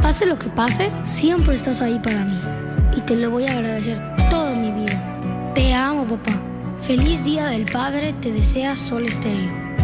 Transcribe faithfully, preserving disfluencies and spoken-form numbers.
Pase lo que pase, siempre estás ahí para mí. Y te lo voy a agradecer toda mi vida. Te amo, papá. Feliz Día del Padre te desea Sol Estéreo.